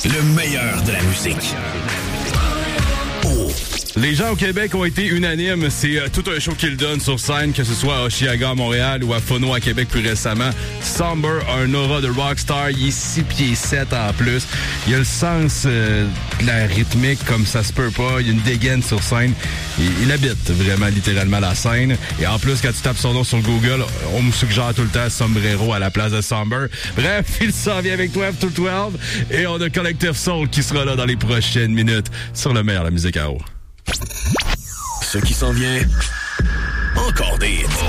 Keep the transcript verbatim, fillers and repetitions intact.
Le meilleur de la musique. Oh. Les gens au Québec ont été unanimes. C'est euh, tout un show qu'ils donnent sur scène, que ce soit à Oshiaga à Montréal ou à Phono à Québec plus récemment. Somber a un aura de rockstar. Il est six pieds sept en plus. Il a le sens euh, de la rythmique comme ça se peut pas. Il y a une dégaine sur scène. Il, il habite vraiment littéralement la scène. Et en plus, quand tu tapes son nom sur Google, on me suggère tout le temps Sombrero à la place de Somber. Bref, il s'en vient avec douze to douze. Et on a Collective Soul qui sera là dans les prochaines minutes sur le meilleur de la musique à eau. Ce qui s'en vient, encore des hits.